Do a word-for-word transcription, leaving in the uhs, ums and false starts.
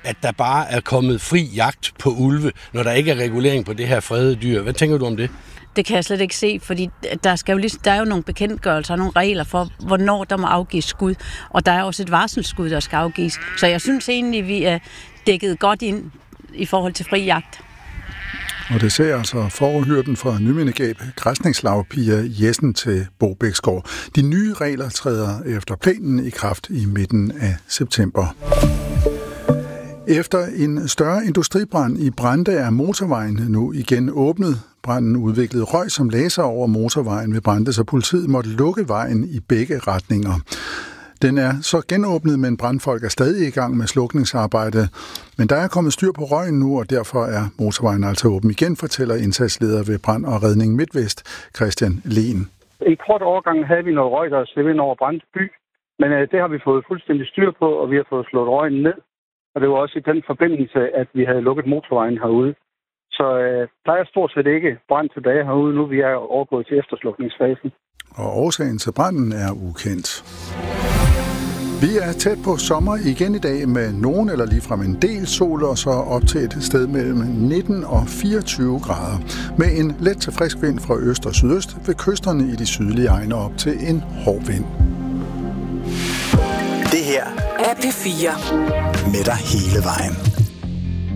at der bare er kommet fri jagt på ulve, når der ikke er regulering på det her fredede dyr. Hvad tænker du om det? Det kan jeg slet ikke se, fordi der, skal jo lige, der er jo nogle bekendtgørelser og nogle regler for, hvornår der må afgives skud. Og der er også et varselsskud, der skal afgives. Så jeg synes egentlig, vi er dækket godt ind i forhold til fri jagt. Og det ser altså forhyrten fra Nymindegab, græsningslav Pia Jessen til Bo Bæksgaard. De nye regler træder efter planen i kraft i midten af september. Efter en større industribrand i Brande er motorvejen nu igen åbnet. Branden udviklede røg som laser over motorvejen ved Brande, så politiet måtte lukke vejen i begge retninger. Den er så genåbnet, men brandfolk er stadig i gang med slukningsarbejde. Men der er kommet styr på røgen nu, og derfor er motorvejen altså åben igen, fortæller indsatsleder ved Brand og Redning MidtVest, Christian Lehn. I kort overgang havde vi noget røg, der slæb ind over Brande by, men øh, det har vi fået fuldstændig styr på, og vi har fået slået røgen ned. Og det var også i den forbindelse, at vi havde lukket motorvejen herude. Så øh, der er stort set ikke brand tilbage herude nu, vi er overgået til efterslukningsfasen. Og årsagen til branden er ukendt. Vi er tæt på sommer igen i dag med nogen eller ligefrem en del sol, og så op til et sted mellem nitten og fireogtyve grader. Med en let til frisk vind fra øst og sydøst ved kysterne i de sydlige egne op til en hård vind. Det her er P fire med dig hele vejen.